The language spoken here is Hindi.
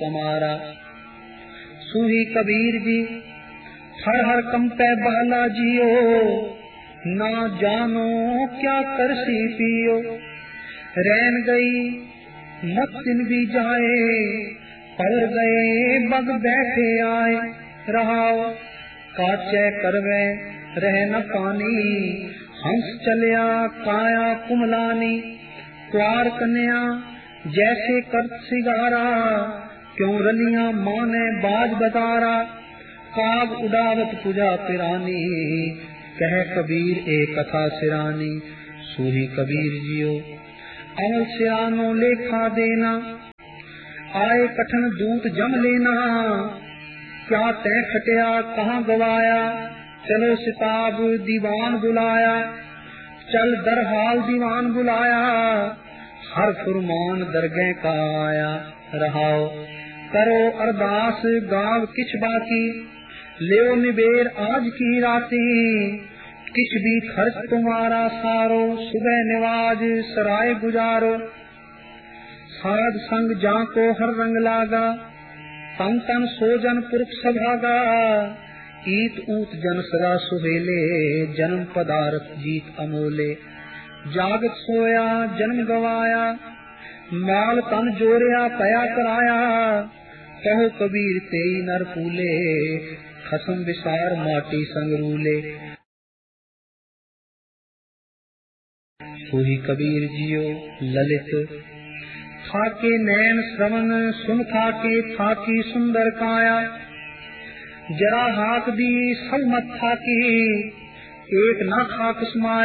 समारा। सुही कबीर जी हर हर कंपे बहला जियो, ना जानो क्या करसी पियो। रैन गई मत दिन भी जाए, पल गए बग बैठे आए। रहाओ काचे करवे रह न पानी, हंस चलिया काया कुमलानी। क्वार कन्या जैसे कर सिगारा, क्यों रलिया माने बाज बतारा। काग उड़ावत पूजा पिरानी, कह कबीर एक कथा सिरानी। सूही कबीर जियो अमल सियानो लेखा देना, आए कठन दूत जम लेना। क्या तय खटिया कहाँ गवाया, चलो सिताब दीवान बुलाया। चल दरहाल दीवान बुलाया, हर फुरमान दरगह का आया। रहाओ करो अरदास गाव किछ बाकी, लेओ निबेर आज की रातें। किछ भी खर्च तुम्हारा सारो, सुबह निवाज सराय गुजारो। साध संग जाको हर रंग लागा, तन तन सोजन पुरख सभागा। ईत ऊत जन सदा सुहेले, जन्म पदार्थ जीत अमोले। जागत सोया जन्म गवाया, माल तन जोरिया पया कराया। कहो कबीर तेई नर फूले, खसम विसार माटी संग रूले। सूही कबीर जियो ललित थाके नैन श्रवण सुन थाके, थाकी सुंदर काया। जरा हाथ दी सब मत थाकी, एक न खाक समाया।